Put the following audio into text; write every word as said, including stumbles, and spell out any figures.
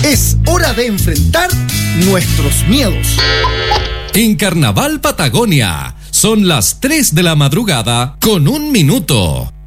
Es hora de enfrentar nuestros miedos. En Carnaval Patagonia, son las tres de la madrugada con un minuto.